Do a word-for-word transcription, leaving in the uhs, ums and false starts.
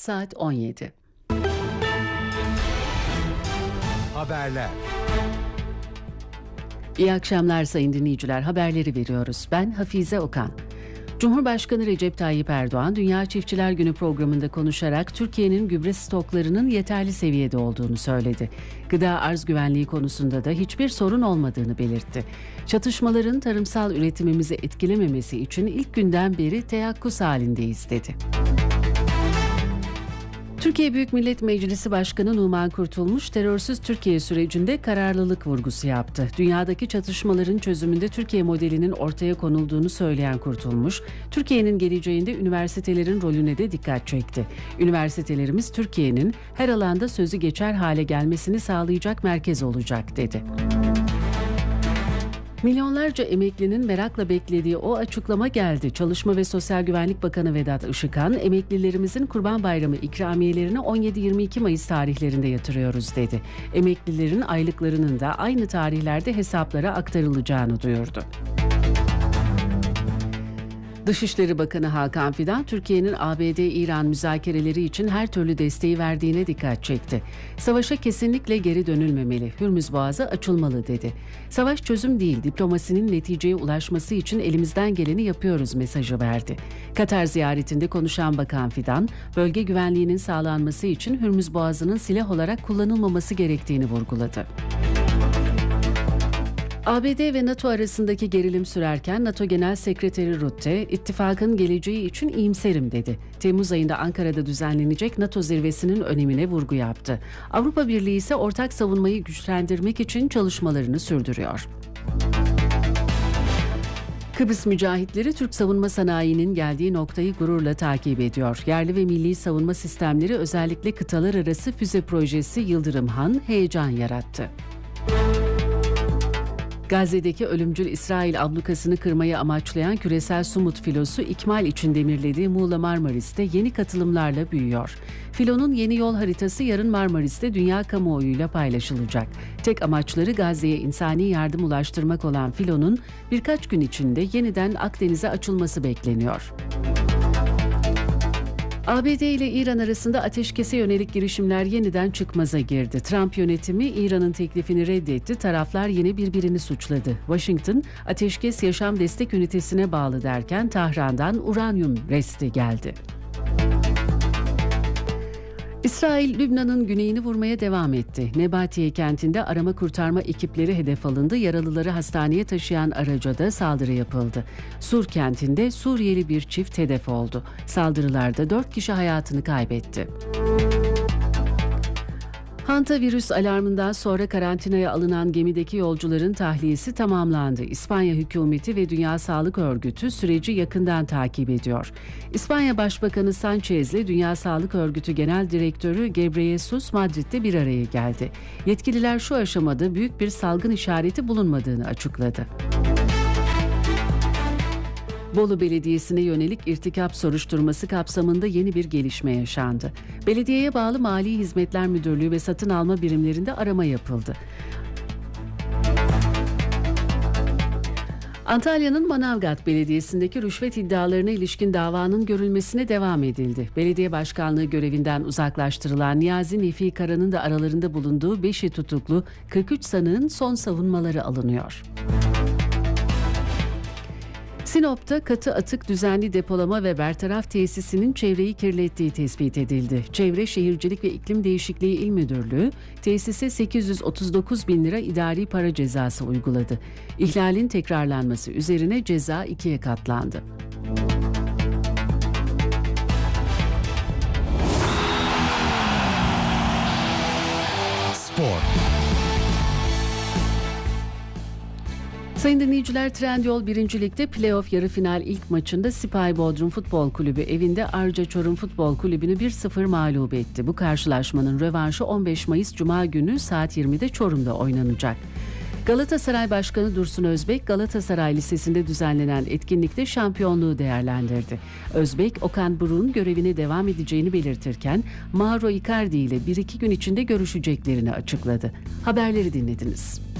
saat on yedi. Haberler. İyi akşamlar sayın dinleyiciler. Haberleri veriyoruz. Ben Hafize Okan. Cumhurbaşkanı Recep Tayyip Erdoğan, Dünya Çiftçiler Günü programında konuşarak Türkiye'nin gübre stoklarının yeterli seviyede olduğunu söyledi. Gıda arz güvenliği konusunda da hiçbir sorun olmadığını belirtti. Çatışmaların tarımsal üretimimizi etkilememesi için ilk günden beri teyakkuz halindeyiz dedi. Türkiye Büyük Millet Meclisi Başkanı Numan Kurtulmuş, terörsüz Türkiye sürecinde kararlılık vurgusu yaptı. Dünyadaki çatışmaların çözümünde Türkiye modelinin ortaya konulduğunu söyleyen Kurtulmuş, Türkiye'nin geleceğinde üniversitelerin rolüne de dikkat çekti. Üniversitelerimiz Türkiye'nin her alanda sözü geçer hale gelmesini sağlayacak merkez olacak dedi. Milyonlarca emeklinin merakla beklediği o açıklama geldi. Çalışma ve Sosyal Güvenlik Bakanı Vedat Işıkhan, emeklilerimizin Kurban Bayramı ikramiyelerini on yedi yirmi iki Mayıs tarihlerinde yatırıyoruz dedi. Emeklilerin aylıklarının da aynı tarihlerde hesaplara aktarılacağını duyurdu. Dışişleri Bakanı Hakan Fidan, Türkiye'nin A B D-İran müzakereleri için her türlü desteği verdiğine dikkat çekti. Savaşa kesinlikle geri dönülmemeli, Hürmüz Boğazı açılmalı dedi. Savaş çözüm değil, diplomasinin neticeye ulaşması için elimizden geleni yapıyoruz mesajı verdi. Katar ziyaretinde konuşan Bakan Fidan, bölge güvenliğinin sağlanması için Hürmüz Boğazı'nın silah olarak kullanılmaması gerektiğini vurguladı. A B D ve NATO arasındaki gerilim sürerken NATO Genel Sekreteri Rutte, ittifakın geleceği için iyimserim dedi. Temmuz ayında Ankara'da düzenlenecek NATO zirvesinin önemine vurgu yaptı. Avrupa Birliği ise ortak savunmayı güçlendirmek için çalışmalarını sürdürüyor. Kıbrıs mücahitleri Türk savunma sanayinin geldiği noktayı gururla takip ediyor. Yerli ve milli savunma sistemleri, özellikle kıtalar arası füze projesi Yıldırım Han heyecan yarattı. Gazze'deki ölümcül İsrail ablukasını kırmayı amaçlayan küresel Sumut filosu ikmal için demirlediği Muğla Marmaris'te yeni katılımlarla büyüyor. Filonun yeni yol haritası yarın Marmaris'te dünya kamuoyuyla paylaşılacak. Tek amaçları Gazze'ye insani yardım ulaştırmak olan filonun birkaç gün içinde yeniden Akdeniz'e açılması bekleniyor. A B D ile İran arasında ateşkese yönelik girişimler yeniden çıkmaza girdi. Trump yönetimi İran'ın teklifini reddetti, taraflar yine birbirini suçladı. Washington, ateşkes yaşam destek ünitesine bağlı derken Tahran'dan uranyum resti geldi. İsrail, Lübnan'ın güneyini vurmaya devam etti. Nebatiye kentinde arama kurtarma ekipleri hedef alındı. Yaralıları hastaneye taşıyan araca da saldırı yapıldı. Sur kentinde Suriyeli bir çift hedef oldu. Saldırılarda dört kişi hayatını kaybetti. Hantavirüs alarmından sonra karantinaya alınan gemideki yolcuların tahliyesi tamamlandı. İspanya hükümeti ve Dünya Sağlık Örgütü süreci yakından takip ediyor. İspanya Başbakanı Sanchez ile Dünya Sağlık Örgütü Genel Direktörü Ghebreyesus Madrid'de bir araya geldi. Yetkililer şu aşamada büyük bir salgın işareti bulunmadığını açıkladı. Bolu Belediyesi'ne yönelik irtikap soruşturması kapsamında yeni bir gelişme yaşandı. Belediyeye bağlı Mali Hizmetler Müdürlüğü ve satın alma birimlerinde arama yapıldı. Antalya'nın Manavgat Belediyesi'ndeki rüşvet iddialarına ilişkin davanın görülmesine devam edildi. Belediye başkanlığı görevinden uzaklaştırılan Niyazi Nefi Kara'nın da aralarında bulunduğu beşi tutuklu kırk üç sanığın son savunmaları alınıyor. Sinop'ta katı atık düzenli depolama ve bertaraf tesisinin çevreyi kirlettiği tespit edildi. Çevre Şehircilik ve İklim Değişikliği İl Müdürlüğü tesise sekiz yüz otuz dokuz bin lira idari para cezası uyguladı. İhlalin tekrarlanması üzerine ceza ikiye katlandı. Spor. Sayın dinleyiciler, Trendyol birinci Lig'de playoff yarı final ilk maçında Sipahi Bodrum Futbol Kulübü evinde Arca Çorum Futbol Kulübü'nü bir sıfır mağlup etti. Bu karşılaşmanın rövanşı on beş Mayıs Cuma günü saat yirmide Çorum'da oynanacak. Galatasaray Başkanı Dursun Özbek, Galatasaray Lisesi'nde düzenlenen etkinlikte şampiyonluğu değerlendirdi. Özbek, Okan Buruk'un görevine devam edeceğini belirtirken Mauro Icardi ile bir iki gün içinde görüşeceklerini açıkladı. Haberleri dinlediniz.